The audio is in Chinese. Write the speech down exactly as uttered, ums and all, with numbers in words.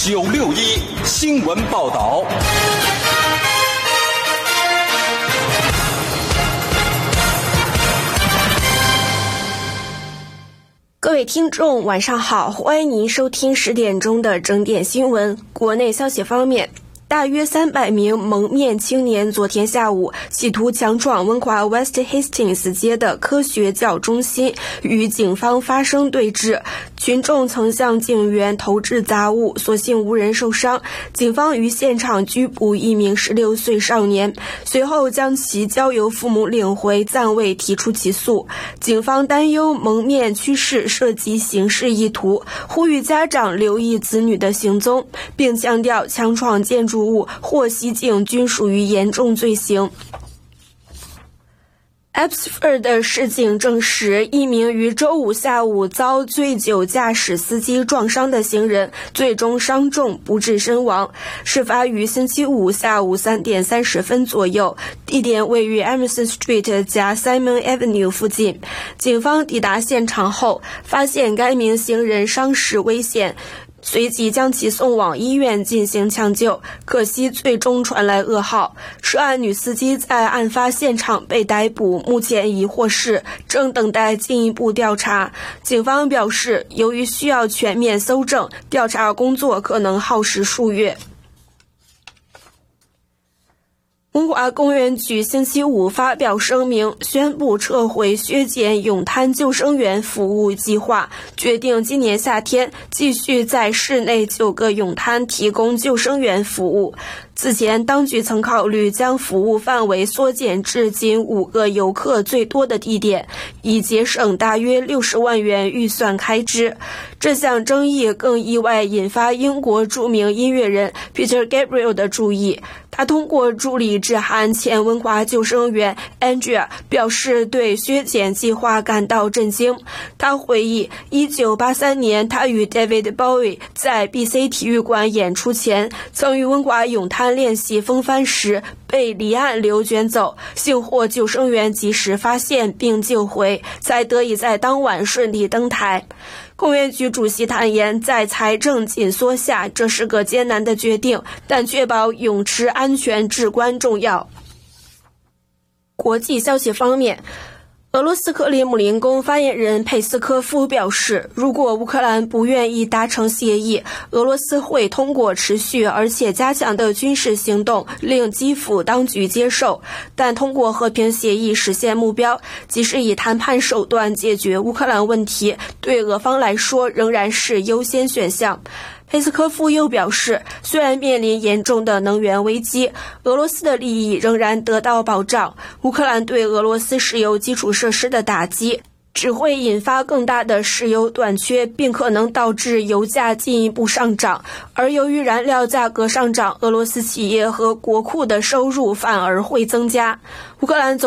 九六一新闻报道。 各位听众晚上好，欢迎您收听十点钟的整点新闻。国内消息方面，大约三百名蒙面青年昨天下午企图强闯温华 West Hastings 街的科学教中心，与警方发生对峙。群众曾向警员投掷杂物，所幸无人受伤。警方于现场拘捕一名十六岁少年，随后将其交由父母领回，暂未提出起诉。警方担忧蒙面趋势涉及刑事意图，呼吁家长留意子女的行踪，并强调强闯建筑物或袭警均属于严重罪行。Abbotsford 市警证实，一名于周五下午遭醉酒驾驶司机撞伤的行人最终伤重不治身亡。事发于星期五下午三点三十分左右，地点位于 Emerson Street 加 Simon Avenue 附近。警方抵达现场后，发现该名行人伤势危险，随即将其送往医院进行抢救，可惜最终传来噩耗。涉案女司机在案发现场被逮捕，目前已获释，正等待进一步调查。警方表示，由于需要全面搜证，调查工作可能耗时数月。温华公园局星期五发表声明，宣布撤回削减泳滩救生员服务计划，决定今年夏天继续在市内九个泳滩提供救生员服务。此前，当局曾考虑将服务范围缩减至仅五个游客最多的地点，以节省大约六十万元预算开支。这项争议更意外引发英国著名音乐人 Peter Gabriel 的注意。他通过助理致函前温华救生员 Andrea， 表示对削减计划感到震惊。他回忆，一九八三年他与 David Bowie 在 B C 体育馆演出前，曾于温华泳滩练习风帆时被离岸流卷走，幸获救生员及时发现并救回，才得以在当晚顺利登台。公园局主席坦言，在财政紧缩下，这是个艰难的决定，但确保泳池安全至关重要。国际消息方面，俄罗斯克里姆林宫发言人佩斯科夫表示，如果乌克兰不愿意达成协议，俄罗斯会通过持续而且加强的军事行动令基辅当局接受，但通过和平协议实现目标，即使以谈判手段解决乌克兰问题，对俄方来说仍然是优先选项。佩斯科夫又表示，虽然面临严重的能源危机，俄罗斯的利益仍然得到保障。乌克兰对俄罗斯石油基础设施的打击只会引发更大的石油短缺，并可能导致油价进一步上涨。而由于燃料价格上涨，俄罗斯企业和国库的收入反而会增加。乌克兰总